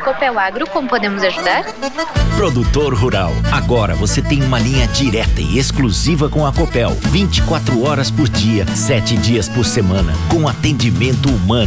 Copel Agro, como podemos ajudar? Produtor rural, agora você tem uma linha direta e exclusiva com a Copel, 24 horas por dia, 7 dias por semana, com atendimento humano.